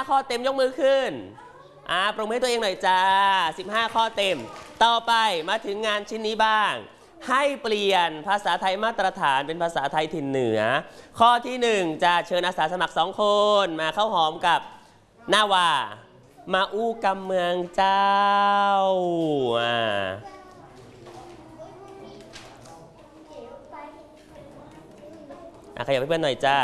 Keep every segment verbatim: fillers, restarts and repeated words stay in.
ข้อเต็มยกมือขึ้นอ่าปรบมือให้ตัวเองหน่อยจ้าสิบห้าข้อเต็มต่อไปมาถึงงานชิ้นนี้บ้างให้เปลี่ยนภาษาไทยมาตรฐานเป็นภาษาไทยถิ่นเหนือข้อที่หนึ่งจะเชิญอาสาสมัครสองคนมาเข้าหอมกับนาวามาอู้กำเมืองเจ้าอ่าอ่ะขยับให้เพื่อนหน่อยจ้า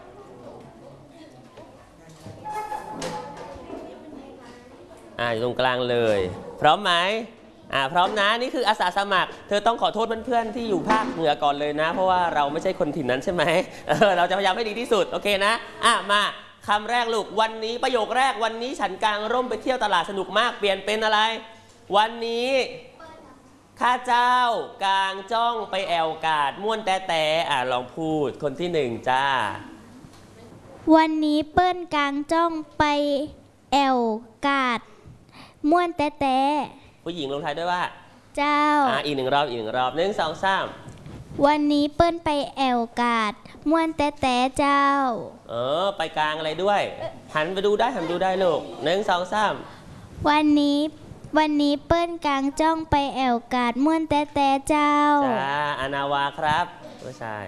อ่าอยู่ตรงกลางเลยพร้อมไหมอ่าพร้อมนะนี่คืออาสาสมัครเธอต้องขอโทษเพื่อนๆที่อยู่ภาคเหนือก่อนเลยนะเพราะว่าเราไม่ใช่คนถิ่นนั้นใช่ไหมเออเราจะพยายามให้ดีที่สุดโอเคนะอ่ะมาคำแรกลูกวันนี้ประโยคแรกวันนี้ฉันกางร่มไปเที่ยวตลาดสนุกมากเปลี่ยนเป็นอะไรวันนี้ข้าเจ้ากางจ้องไปแอวกาดม่วนแต่แต่อ่ะลองพูดคนที่หนึ่งจ้าวันนี้เปิ้ลกางจ้องไปแอวกาดม่วนแต่แต่ผู้หญิงลงท้ายด้วยว่าเจ้าอ่ะอีกหนึ่งรอบอีกหนึ่งรอบหนึ่งสองสามวันนี้เปิ้ลไปแอวกาดม่วนแต่แต่เจ้าเออไปกลางอะไรด้วยหันไปดูได้หันไปดูได้ลูกหนึ่งสองสามวันนี้วันนี้เปิ้ลกางจ้องไปแอวกาดม่วนแต่แต่เจ้าจ้าอานาวาครับผู้ชาย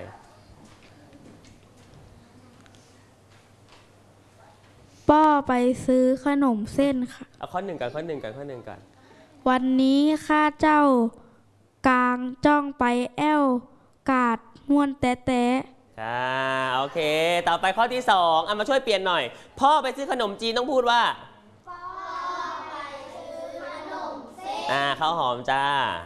ป้อไปซื้อขนมเส้นค่ะเอาข้อหนึ่งก่อนข้อหนึ่งก่อนข้อหนึ่งก่อนวันนี้ข้าเจ้ากางจ้องไปแอวกาดม่วนแต่แต่ค่ะโอเคต่อไปข้อที่สองเอามาช่วยเปลี่ยนหน่อยพ่อไปซื้อขนมจีนต้องพูดว่าพ่อไปซื้อขนมเส้นอ่าข้าวหอมจ้า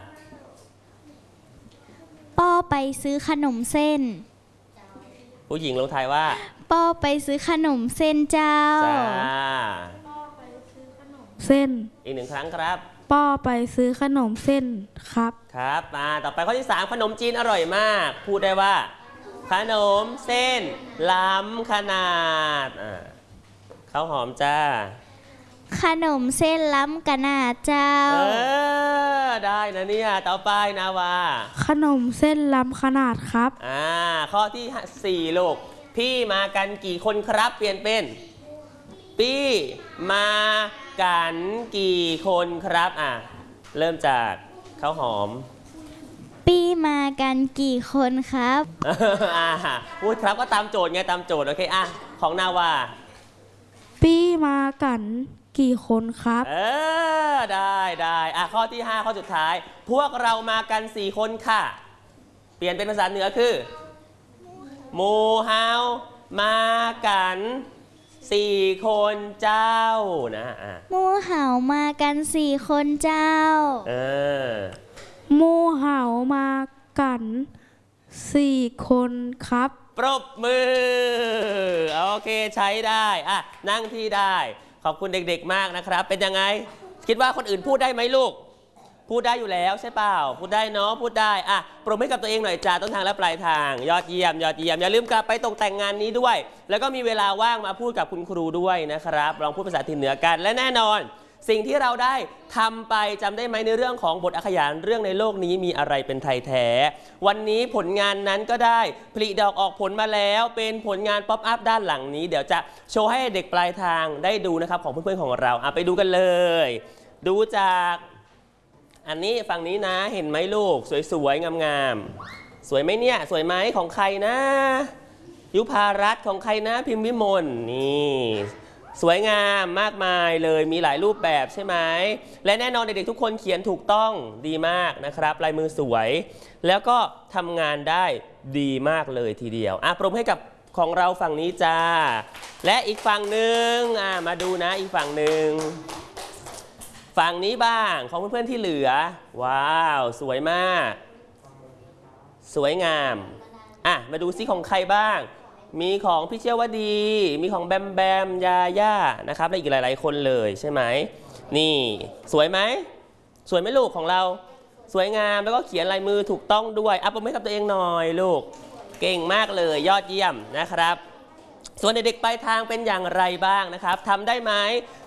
ป้อไปซื้อขนมเส้นผู้หญิงลงท้ายว่าป้อไปซื้อขนมเส้นเจ้าจ้าป้อไปซื้อขนมเส้นอีกหนึ่งครั้งครับป้อไปซื้อขนมเส้นครับครับมาต่อไปข้อที่สามขนมจีนอร่อยมากพูดได้ว่าขนมเส้นล้ำขนาดอ่าข้าวหอมจ้าขนมเส้นล้ำขนาดเจ้าเออได้นะเนี่ยต่อไปนาวาขนมเส้นล้ำขนาดครับอ่าข้อที่สี่ลูกพี่มากันกี่คนครับเปลี่ยนเป็นพี่มากันกี่คนครับอ่ะเริ่มจากข้าวหอมพี่มากันกี่คนครับอ่าพูดครับก็ตามโจทย์ไงตามโจทย์โอเคอ่ะของนาวาพี่มากันกี่คนครับเออได้ได้อ่ะข้อที่ห้าข้อสุดท้ายพวกเรามากันสี่คนค่ะเปลี่ยนเป็นภาษาเหนือคือหมู่เฮามากันสี่คนเจ้านะอ่ะหมู่เฮามากันสี่คนเจ้าเออหมู่เฮามากันสี่คนครับปรบมือโอเคใช้ได้อ่ะนั่งที่ได้ขอบคุณเด็กๆมากนะครับเป็นยังไงคิดว่าคนอื่นพูดได้ไหมลูกพูดได้อยู่แล้วใช่เปล่าพูดได้เนาะพูดได้อ่ะปรบมือให้กับตัวเองหน่อยจ้าต้นทางและปลายทางยอดเยี่ยมยอดเยี่ยมอย่าลืมกลับไปตกแต่งงานนี้ด้วยแล้วก็มีเวลาว่างมาพูดกับคุณครูด้วยนะครับลองพูดภาษาถิ่นเหนือกันและแน่นอนสิ่งที่เราได้ทำไปจำได้ไหมในเรื่องของบทอักขยานเรื่องในโลกนี้มีอะไรเป็นไทยแท้วันนี้ผลงานนั้นก็ได้ผลิดอกออกผลมาแล้วเป็นผลงานป๊อปอัพด้านหลังนี้เดี๋ยวจะโชว์ให้เด็กปลายทางได้ดูนะครับของเพื่อนๆของเราเอาไปดูกันเลยดูจากอันนี้ฝั่งนี้นะเห็นไหมลูกสวยๆงามๆสวยไหมเนี่ยสวยไหมของใครนะยุพารัตน์ของใครนะพิมพ์วิมลนี่สวยงามมากมายเลยมีหลายรูปแบบใช่ไหมและแน่นอนเด็กๆทุกคนเขียนถูกต้องดีมากนะครับลายมือสวยแล้วก็ทำงานได้ดีมากเลยทีเดียวอ่ะปรบมือให้กับของเราฝั่งนี้จ้าและอีกฝั่งหนึ่งอ่ะมาดูนะอีกฝั่งหนึ่งฝั่งนี้บ้างของเพื่อนๆที่เหลือว้าวสวยมากสวยงามอ่ะมาดูซิของใครบ้างมีของพี่เชี่ยววดีมีของแบมแบมยาย่านะครับและอีกหลายๆคนเลยใช่ไหมนี่สวยไหมสวยไหมลูกของเราสวยงามแล้วก็เขียนลายมือถูกต้องด้วยอัพโปรโมทกับตัวเองหน่อยลูกเก่งมากเลยยอดเยี่ยมนะครับส่วนเด็กๆปลายทางเป็นอย่างไรบ้างนะครับทำได้ไหม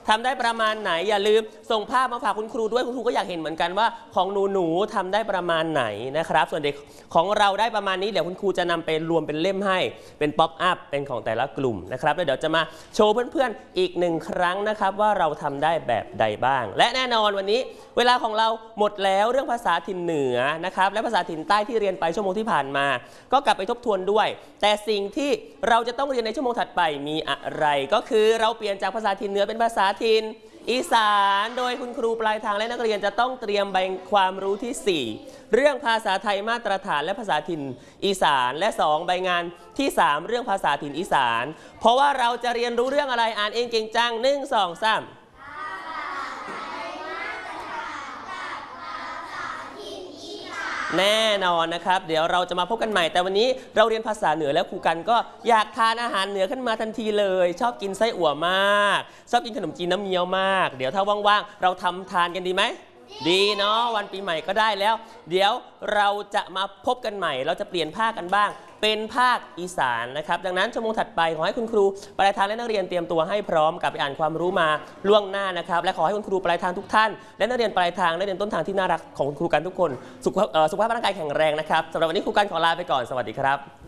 ทำได้ประมาณไหนอย่าลืมส่งภาพมาฝากคุณครูด้วยคุณครูก็อยากเห็นเหมือนกันว่าของหนูหนูทำได้ประมาณไหนนะครับส่วนเด็กของเราได้ประมาณนี้เดี๋ยวคุณครูจะนำไปรวมเป็นเล่มให้เป็นป๊อปอัพเป็นของแต่ละกลุ่มนะครับแล้วเดี๋ยวจะมาโชว์เพื่อนๆอีกหนึ่งครั้งนะครับว่าเราทำได้แบบใดบ้างและแน่นอนวันนี้เวลาของเราหมดแล้วเรื่องภาษาถิ่นเหนือนะครับและภาษาถิ่นใต้ที่เรียนไปชั่วโมงที่ผ่านมาก็กลับไปทบทวนด้วยแต่สิ่งที่เราจะต้องเรียนในชั่วโมงถัดไปมีอะไรก็คือเราเปลี่ยนจากภาษาถิ่นเหนือเป็นภาษาถิ่นอีสานโดยคุณครูปลายทางและนักเรียนจะต้องเตรียมใบความรู้ที่สี่เรื่องภาษาไทยมาตรฐานและภาษาถิ่นอีสานและสองใบงานที่สามเรื่องภาษาถิ่นอีสานเพราะว่าเราจะเรียนรู้เรื่องอะไรอ่านเองเก่งจังหนึ่งสองสามแน่นอนนะครับเดี๋ยวเราจะมาพบกันใหม่แต่วันนี้เราเรียนภาษาเหนือแล้วครูกันก็อยากทานอาหารเหนือขึ้นมาทันทีเลยชอบกินไส้อั่วมากชอบกินขนมจีนน้ำเงี้ยวมากเดี๋ยวถ้าว่างๆเราทำทานกันดีไหมดีเนาะวันปีใหม่ก็ได้แล้วเดี๋ยวเราจะมาพบกันใหม่เราจะเปลี่ยนภาคกันบ้างเป็นภาคอีสานนะครับดังนั้นชั่วโมงถัดไปขอให้คุณครูปลายทางและนักเรียนเตรียมตัวให้พร้อมกับไปอ่านความรู้มาล่วงหน้านะครับและขอให้คุณครูปลายทางทุกท่านและนักเรียนปลายทางและนักเรียนต้นทางที่น่ารักของคุณครูกันทุกคนสุขภาพร่างกายแข็งแรงนะครับสำหรับวันนี้ครูกันขอลาไปก่อนสวัสดีครับ